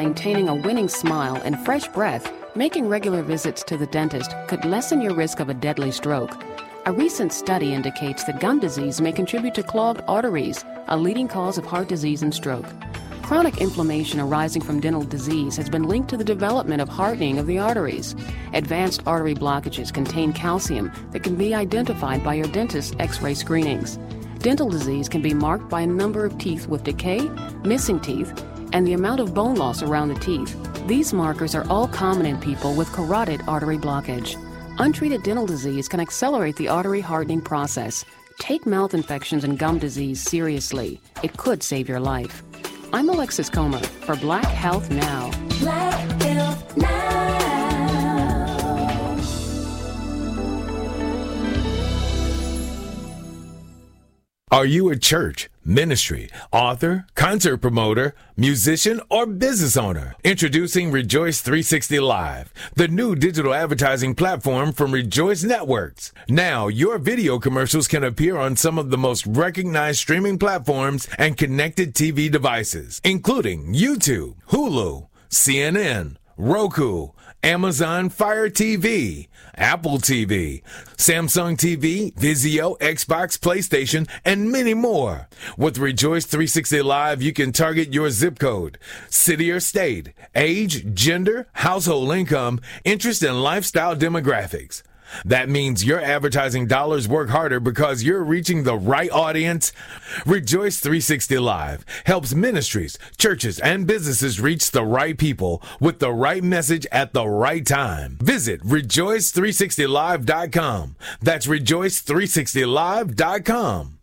Maintaining a winning smile and fresh breath, making regular visits to the dentist could lessen your risk of a deadly stroke. A recent study indicates that gum disease may contribute to clogged arteries, a leading cause of heart disease and stroke. Chronic inflammation arising from dental disease has been linked to the development of hardening of the arteries. Advanced artery blockages contain calcium that can be identified by your dentist's X-ray screenings. Dental disease can be marked by a number of teeth with decay, missing teeth, and the amount of bone loss around the teeth. These markers are all common in people with carotid artery blockage. Untreated dental disease can accelerate the artery hardening process. Take mouth infections and gum disease seriously. It could save your life. I'm Alexis Comer for Black Health Now. Black Health Now. Are you a church, ministry, author, concert promoter, musician, or business owner? Introducing Rejoice 360 Live, the new digital advertising platform from Rejoice Networks. Now, your video commercials can appear on some of the most recognized streaming platforms and connected TV devices, including YouTube, Hulu, CNN, Roku, Amazon Fire TV, Apple TV, Samsung TV, Vizio, Xbox, PlayStation, and many more. With Rejoice 360 Live, you can target your zip code, city or state, age, gender, household income, interest, and lifestyle demographics. That means your advertising dollars work harder because you're reaching the right audience. Rejoice 360 Live helps ministries, churches, and businesses reach the right people with the right message at the right time. Visit rejoice360live.com. That's rejoice360live.com.